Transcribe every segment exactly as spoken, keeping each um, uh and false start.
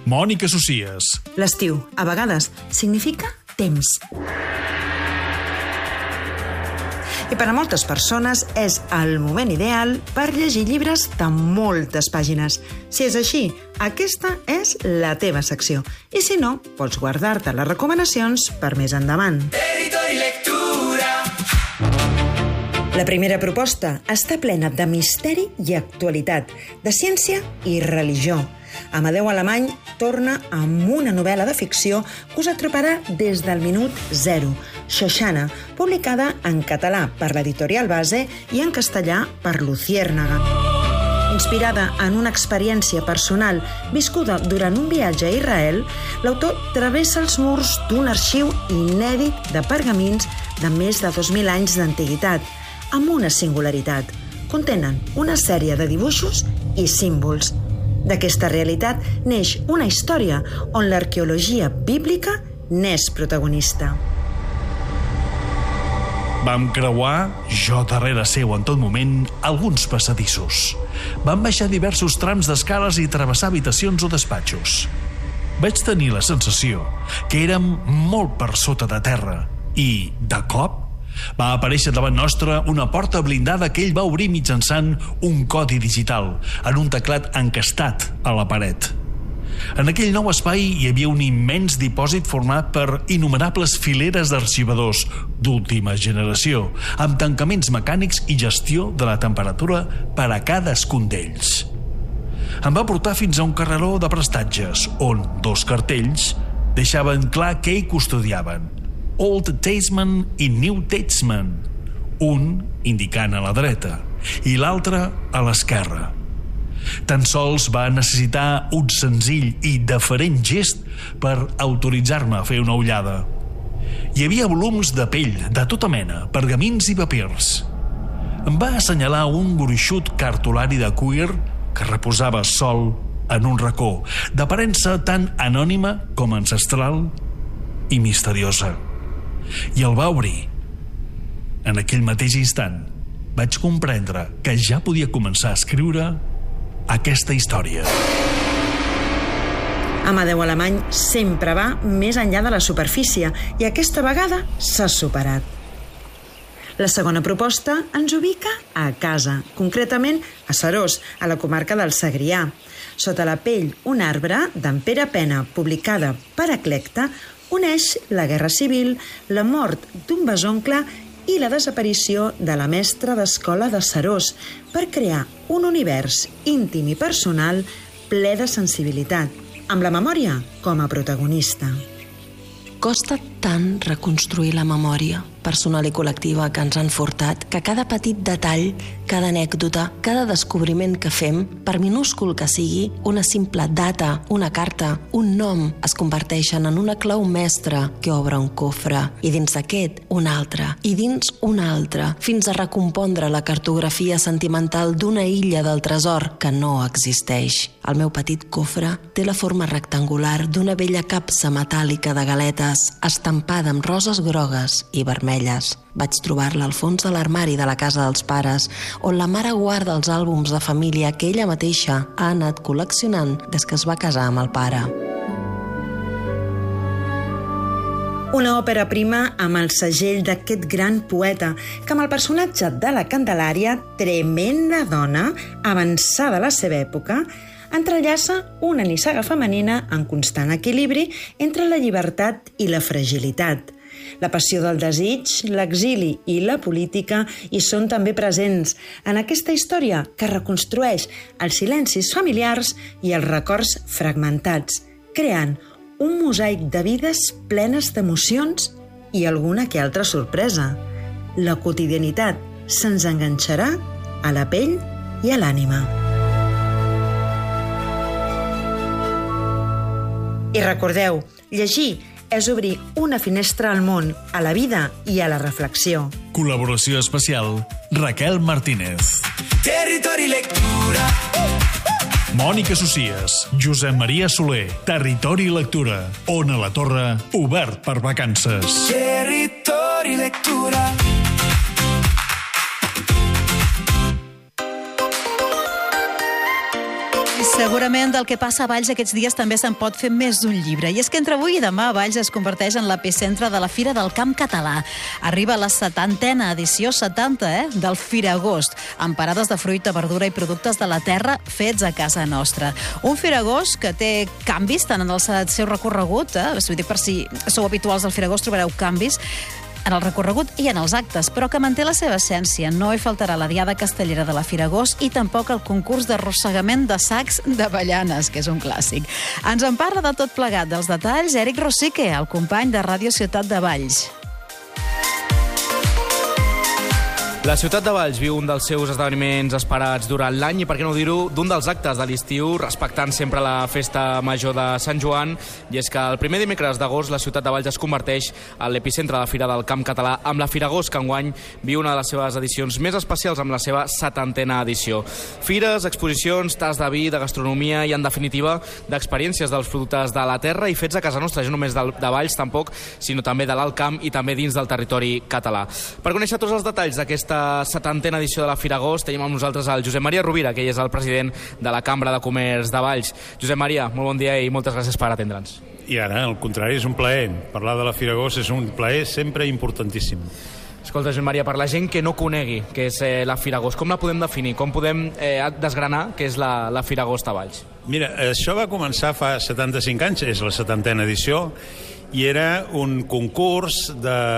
Mònica Socies. L'estiu, a vegades, significa temps. I per a moltes persones és el moment ideal per llegir llibres de moltes pàgines. Si és així, aquesta és la teva secció. I si no, pots guardar-te les recomanacions per més endavant. Territori Lectura. La primera proposta està plena de misteri i actualitat, de ciència i religió. Amadeu Alemany torna amb una novel·la de ficció que us atraparà des del minut zero. Xoxana, publicada en català per l'editorial Base i en castellà per Luciérnaga. Inspirada en una experiència personal viscuda durant un viatge a Israel, l'autor travessa els murs d'un arxiu inèdit de pergamins de més de dos mil anys d'antiguitat, amb una singularitat. Contenen una sèrie de dibuixos i símbols. D'aquesta realitat neix una història on l'arqueologia bíblica n'és protagonista. Vam creuar, jo darrere seu en tot moment, alguns passadissos. Vam baixar diversos trams d'escales i travessar habitacions o despatxos. Vaig tenir la sensació que érem molt per sota de terra i, de cop, va aparèixer davant nostre una porta blindada que ell va obrir mitjançant un codi digital en un teclat encastat a la paret. En aquell nou espai hi havia un immens dipòsit format per innumerables fileres d'arxivadors d'última generació, amb tancaments mecànics i gestió de la temperatura per a cadascun d'ells. Em va portar fins a un carreró de prestatges, on dos cartells deixaven clar què hi custodiaven: Old Testament i New Testament, un indicant a la dreta i l'altre a l'esquerra. Tan sols va necessitar un senzill i deferent gest per autoritzar-me a fer una ullada. Hi havia volums de pell de tota mena, pergamins i papirs. Em va assenyalar un gruixut cartolari de cuir que reposava sol en un racó, d'aparença tan anònima com ancestral i misteriosa. I el va obrir. En aquell mateix instant vaig comprendre que ja podia començar a escriure aquesta història. Amadeu Alemany sempre va més enllà de la superfície i aquesta vegada s'ha superat. La segona proposta ens ubica a casa, concretament a Seròs, a la comarca del Segrià. Sota la pell, un arbre d'en Pere Pena, publicada per Eclecta, uneix la guerra civil, la mort d'un besoncle i la desaparició de la mestra d'escola de Seròs per crear un univers íntim i personal ple de sensibilitat, amb la memòria com a protagonista. Costa tant reconstruir la memòria personal i col·lectiva que ens han furtat que cada petit detall, cada anècdota, cada descobriment que fem, per minúscul que sigui, una simple data, una carta, un nom, es converteixen en una clau mestra que obre un cofre, i dins d'aquest un altre, i dins un altre, fins a recompondre la cartografia sentimental d'una illa del tresor que no existeix. El meu petit cofre té la forma rectangular d'una vella capsa metàl·lica de galetes estampada amb roses grogues i vermelles. Vaig trobar-la al fons de l'armari de la casa dels pares, on la mare guarda els àlbums de família que ella mateixa ha anat col·leccionant des que es va casar amb el pare. Una òpera prima amb el segell d'aquest gran poeta, que amb el personatge de la Candelària, tremenda dona, avançada a la seva època, entrellaça una nissaga femenina en constant equilibri entre la llibertat i la fragilitat. La passió del desig, l'exili i la política hi són també presents en aquesta història que reconstrueix els silencis familiars i els records fragmentats, creant un mosaic de vides plenes d'emocions i alguna que altra sorpresa. La quotidianitat se'ns enganxarà a la pell i a l'ànima. I recordeu, llegir és obrir una finestra al món, a la vida i a la reflexió. Col·laboració especial, Raquel Martínez. Territori Lectura. Mònica Socies, Josep Maria Soler, Territori Lectura. Ona la Torre, obert per vacances. Territori Lectura. Segurament del que passa a Valls aquests dies també se'n pot fer més d'un llibre. I és que entre avui i demà Valls es converteix en l'epicentre de la Fira del Camp Català. Arriba la setantena edició, setanta, eh?, del Firagost, amb parades de fruita, verdura i productes de la terra fets a casa nostra. Un Firagost que té canvis tant en el seu recorregut, eh? Vull dir, per si sou habituals del Firagost trobareu canvis en el recorregut i en els actes, però que manté la seva essència. No hi faltarà la diada castellera de la Firagost i tampoc el concurs d'arrossegament de sacs d'avellanes, que és un clàssic. Ens en parla de tot plegat, dels detalls, Eric Rosique, el company de Ràdio Ciutat de Valls. La ciutat de Valls viu un dels seus esdeveniments esperats durant l'any i, per què no dir-ho, d'un dels actes de l'estiu, respectant sempre la festa major de Sant Joan, i és que el primer dimecres d'agost la ciutat de Valls es converteix en l'epicentre de la Fira del Camp Català, amb la Firagost, que enguany viu una de les seves edicions més especials amb la seva setantena edició. Fires, exposicions, tas de vi, de gastronomia i, en definitiva, d'experiències dels productes de la terra i fets a casa nostra, no només de, de Valls, tampoc, sinó també de l'Alt Camp i també dins del territori català. Per conèixer tots els detalls d'aquesta setantena edició de la Firagost tenim amb nosaltres el Josep Maria Rovira, que ell és el president de la Cambra de Comerç de Valls. Josep Maria, molt bon dia i moltes gràcies per atendre'ns. I ara, al contrari, és un plaer. Parlar de la Firagost és un plaer sempre importantíssim. Escolta, Josep Maria, per la gent que no conegui què és eh, la Firagost, com la podem definir? Com podem eh, desgranar què és la, la Firagost a Valls? Mira, això va començar fa setanta-cinc anys, és la setantena edició, i era un concurs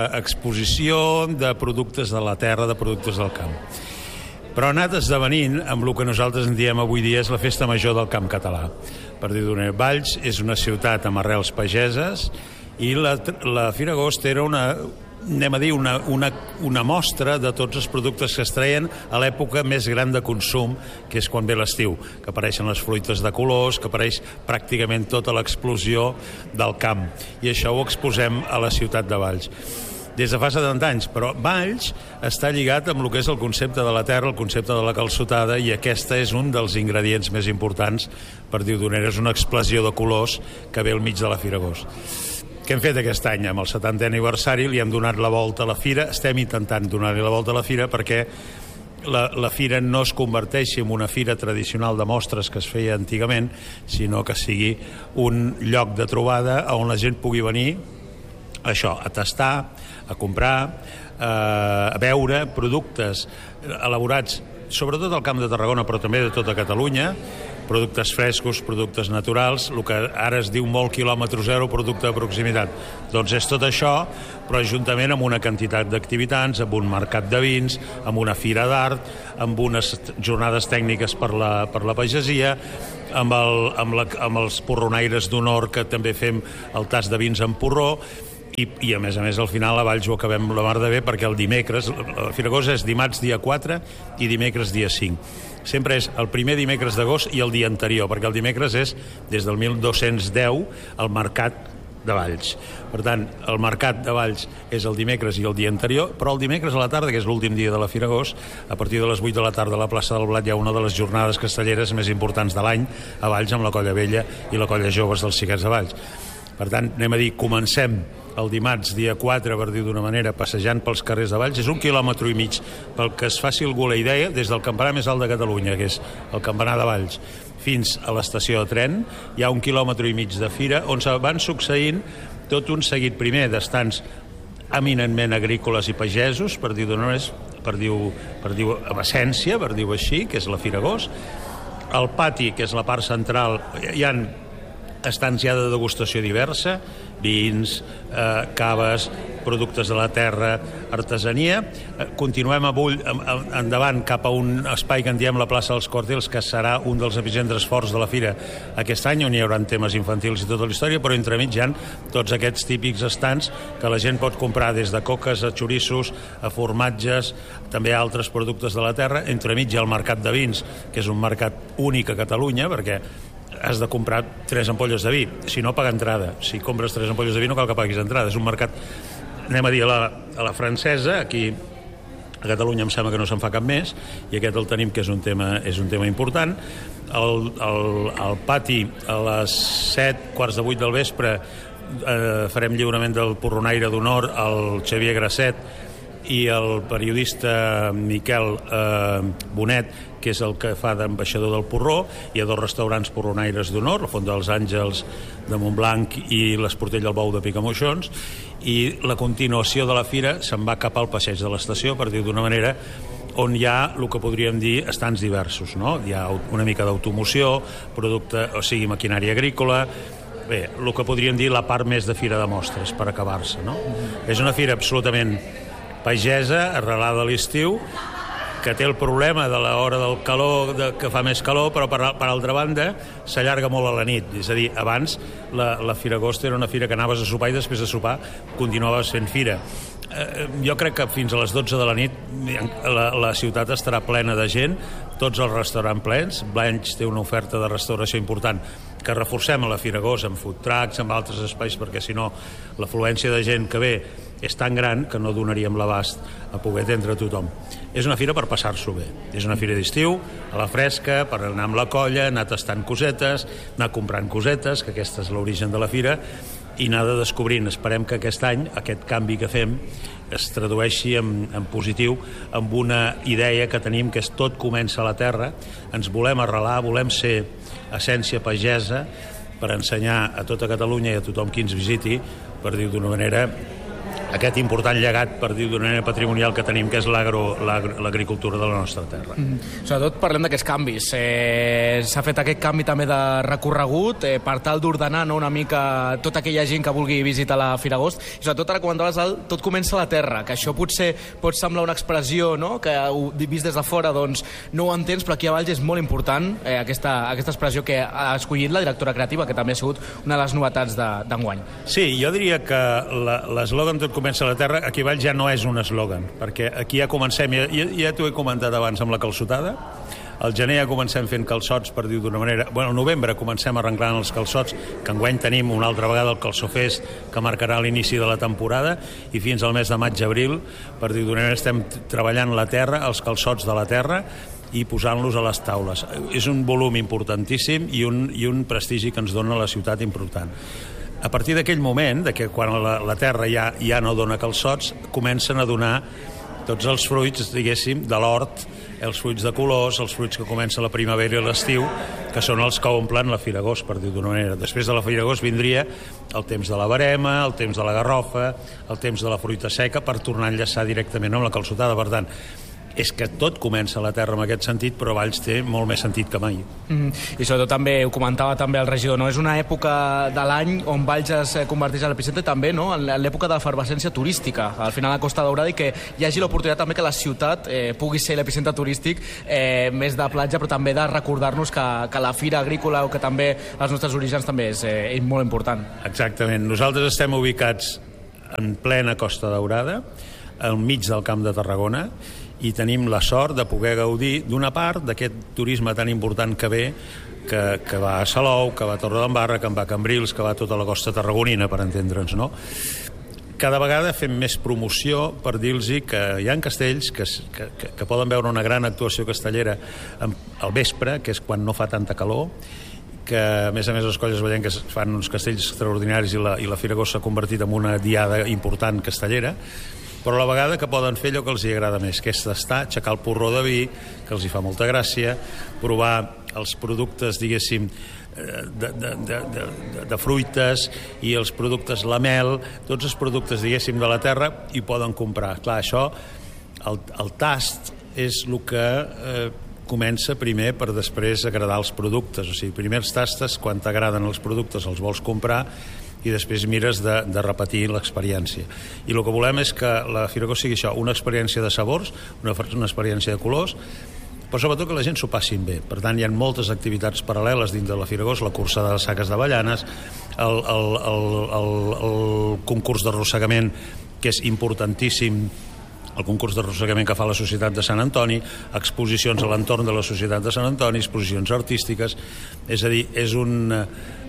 d'exposició de productes de la terra, de productes del camp. Però ha anat esdevenint amb el que nosaltres en diem avui dia és la festa major del camp català. Per dir d'una manera, Valls és una ciutat amb arrels pageses i la, la Firagost era una, anem a dir, una, una, una mostra de tots els productes que es treien a l'època més gran de consum, que és quan ve l'estiu, que apareixen les fruites de colors, que apareix pràcticament tota l'explosió del camp. I això ho exposem a la ciutat de Valls des de fa setanta anys, però Valls està lligat amb el que és el concepte de la terra, el concepte de la calçotada, i aquesta és un dels ingredients més importants, per dir-ho d'una manera, és una explosió de colors que ve al mig de la Firagost. Què hem fet aquest any? Amb el setantè aniversari li hem donat la volta a la fira, estem intentant donar-li la volta a la fira perquè la, la fira no es converteixi en una fira tradicional de mostres que es feia antigament, sinó que sigui un lloc de trobada on la gent pugui venir això, a tastar, a comprar, eh, a veure productes elaborats sobretot al Camp de Tarragona, però també de tota Catalunya, productes frescos, productes naturals, el que ara es diu molt quilòmetre zero, producte de proximitat. Doncs és tot això, però juntament amb una quantitat d'activitats, amb un mercat de vins, amb una fira d'art, amb unes jornades tècniques per la, per la pagesia, amb, el, amb, la, amb els porronaires d'honor, que també fem el tas de vins amb porró, I, i a més a més al final a Valls ho acabem la mar de bé perquè el dimecres, la Firagost és dimarts dia quatre i dimecres dia cinc. Sempre és el primer dimecres d'agost i el dia anterior, perquè el dimecres és des del mil dos-cents deu el mercat de Valls. Per tant, el mercat de Valls és el dimecres i el dia anterior, però el dimecres a la tarda, que és l'últim dia de la Firagost, a partir de les vuit de la tarda a la plaça del Blat hi ha una de les jornades castelleres més importants de l'any a Valls, amb la Colla Vella i la Colla Joves dels Xiquets de Valls. Per tant, anem a dir, comencem el dimarts, dia quatre, per dir d'una manera, passejant pels carrers de Valls. És un quilòmetre i mig, pel que es faci algú la idea, des del campanar més alt de Catalunya, que és el campanar de Valls, fins a l'estació de tren. Hi ha un quilòmetre i mig de fira, on se van succeint tot un seguit, primer, d'estants eminentment agrícoles i pagesos, per dir d'una manera, per dir-ho per dir amb essència, per dir-ho així, que és la Firagost. Al pati, que és la part central, hi ha estants ja de degustació diversa, vins, eh, caves, productes de la terra, artesania. Eh, continuem avull, endavant cap a un espai que en diem la plaça dels Quartels, que serà un dels epicentres forts de la fira aquest any, on hi haurà temes infantils i tota la història, però entremig hi ha tots aquests típics estants que la gent pot comprar des de coques a xorissos, a formatges, també a altres productes de la terra. Entremig hi ha el mercat de vins, que és un mercat únic a Catalunya, perquè has de comprar tres ampolles de vi, si no paga entrada. Si compres tres ampolles de vi no cal que paguis entrada. És un mercat, anem a dir, a la, a la francesa. Aquí a Catalunya em sembla que no se'n fa cap més, i aquest el tenim, que és un tema, és un tema important. El, el, el pati a les set, quarts de vuit del vespre, eh, farem lliurament del porronaire d'honor al Xavier Grasset i el periodista Miquel eh, Bonet, que és el que fa d'ambaixador del porró. Hi ha dos restaurants porronaires d'honor, la Font dels Àngels de Montblanc i l'Esportell del Bou de Picamoixons, i la continuació de la fira se'n va cap al passeig de l'estació, per dir d'una manera, on hi ha el que podríem dir estants diversos, no? Hi ha una mica d'automoció, producte, o sigui, maquinària agrícola. Bé, el que podríem dir la part més de fira de mostres, per acabar-se, no? Mm-hmm. És una fira absolutament pagesa, arrelada a l'estiu, que té el problema de l'hora del calor, de, que fa més calor, però per, per altra banda s'allarga molt a la nit. És a dir, abans la, la Fira Agost era una fira que anaves a sopar i després de sopar continuaves fent fira. Eh, jo crec que fins a les dotze de la nit la, la ciutat estarà plena de gent, tots els restaurants plens. Blanch té una oferta de restauració important que reforcem a la Fira Agost amb food trucks, amb altres espais, perquè si no l'afluència de gent que ve és tan gran que no donaríem l'abast a poder atendre tothom. És una fira per passar-s'ho bé. És una fira d'estiu, a la fresca, per anar amb la colla, anar tastant cosetes, anar comprant cosetes, que aquesta és l'origen de la fira, i anar de descobrint. Esperem que aquest any, aquest canvi que fem, es tradueixi en, en positiu, amb una idea que tenim, que és tot comença a la terra. Ens volem arrelar, volem ser essència pagesa per ensenyar a tota Catalunya i a tothom qui ens visiti, per dir d'una manera, aquest important llegat, per dir d'una manera patrimonial, que tenim, que és l'agricultura de la nostra terra. Mm. Sobretot parlem d'aquests canvis. Eh, S'ha fet aquest canvi també de recorregut eh, per tal d'ordenar, no, una mica tota aquella gent que vulgui visitar la Fira Agost. I sobretot ara comentaves el tot comença a la terra, que això potser pot semblar una expressió, no?, que vist des de fora doncs, no ho entens, però aquí a Valls és molt important eh, aquesta, aquesta expressió que ha escollit la directora creativa, que també ha sigut una de les novetats d'enguany. Sí, jo diria que l'eslògan tot comença a la terra, aquí a Valls ja no és un eslògan, perquè aquí ja comencem, ja, ja t'ho he comentat abans amb la calçotada, al gener ja comencem fent calçots, per dir d'una manera, bueno, al novembre comencem arrenclant els calçots, que enguany tenim una altra vegada el calçofest, que marcarà l'inici de la temporada, i fins al mes de maig-abril, per dir d'una manera, estem treballant la terra, els calçots de la terra, i posant-los a les taules. És un volum importantíssim i un, i un prestigi que ens dona la ciutat important. A partir d'aquell moment, de que quan la, la terra ja, ja no dona calçots, comencen a donar tots els fruits, diguéssim, de l'hort, els fruits de colors, els fruits que comença la primavera i l'estiu, que són els que omplen la Fira Agost, per dir d'una manera. Després de la Fira Agost vindria el temps de la verema, el temps de la garrofa, el temps de la fruita seca, per tornar a enllaçar directament amb la calçotada. Per tant, és que tot comença a la terra en aquest sentit, però Valls té molt més sentit que mai. Mm, I sobretot també, ho comentava també el regidor, no? És una època de l'any on Valls es converteix en l'epicentre també, no?, en l'època de l'efervescència turística, al final a Costa Daurada, i que hi hagi l'oportunitat també que la ciutat eh, pugui ser l'epicentre turístic eh, més de platja, però també de recordar-nos que, que la fira agrícola o que també els nostres orígens també és, eh, és molt important. Exactament. Nosaltres estem ubicats en plena Costa Daurada, al mig del Camp de Tarragona, i tenim la sort de poder gaudir d'una part d'aquest turisme tan important que ve, que, que va a Salou, que va a Torredembarra, que va a Cambrils, que va a tota la costa tarragonina, per entendre'ns, no? Cada vegada fem més promoció per dir-los que hi ha castells que, que, que poden veure una gran actuació castellera al vespre, que és quan no fa tanta calor, que a més a més les colles veiem que fan uns castells extraordinaris i la, i la Fira Agost s'ha convertit en una diada important castellera, però a la vegada que poden fer allò que els agrada més, que és tastar, aixecar el porró de vi, que els hi fa molta gràcia, provar els productes, diguéssim, de, de, de, de, de fruites i els productes, la mel, tots els productes, diguéssim, de la terra, i poden comprar. Clar, això, el, el tast és el que eh, comença primer per després agradar els productes. O sigui, primer els tastes, quan t'agraden els productes els vols comprar, i després mires de, de repetir l'experiència. I el que volem és que la Fira Agost sigui això, una experiència de sabors, una, una experiència de colors, però sobretot que la gent s'ho passin bé. Per tant, hi ha moltes activitats paral·leles dins de la Fira Agost, la cursa de les saques d'avellanes, el, el, el, el, el concurs d'arrossegament, que és importantíssim, el concurs d'arrossegament que fa la Societat de Sant Antoni, exposicions a l'entorn de la Societat de Sant Antoni, exposicions artístiques, és a dir, és un...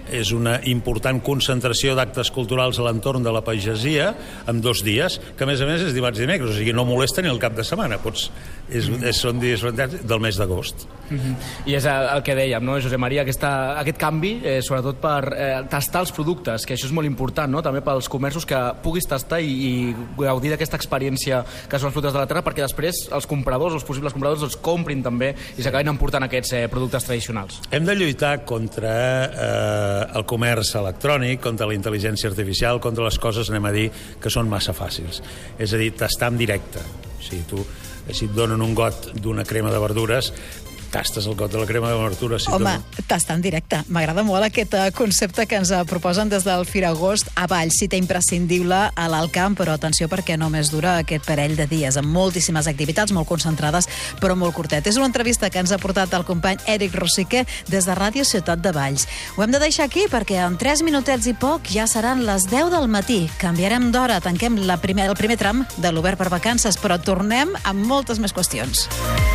és una important concentració d'actes culturals a l'entorn de la pagesia en dos dies, que a més a més és dimarts i dimecres, o sigui, no molesta ni el cap de setmana, pots, és, és, són dies del mes d'agost. Mm-hmm. I és el, el que dèiem, no, Josep Maria, aquesta, aquest canvi, eh, sobretot per eh, tastar els productes, que això és molt important, no? També pels comerços, que puguis tastar i, i gaudir d'aquesta experiència que són els productes de la terra, perquè després els compradors, els possibles compradors, els comprin també i s'acabin emportant aquests eh, productes tradicionals. Hem de lluitar contra eh, el comerç electrònic, contra la intel·ligència artificial, contra les coses, anem a dir, que són massa fàcils. És a dir, tastar en directe. O sigui, tu, si et donen un got d'una crema de verdures, tastes el got de la crema de verdures. Si Home, donen... tastar en directe. M'agrada molt aquest concepte que ens proposen des del Firagost a Valls, cita imprescindible a l'Alt Camp, però atenció perquè només dura aquest parell de dies, amb moltíssimes activitats, molt concentrades, però molt curtet. És una entrevista que ens ha portat el company Eric Rosique des de Ràdio Ciutat de Valls. Ho hem de deixar aquí perquè en tres minutets i poc ja seran les deu del matí. Canviarem d'hora, tanquem la primer, el primer tram de l'Obert per Vacances, però tornem amb moltes més qüestions.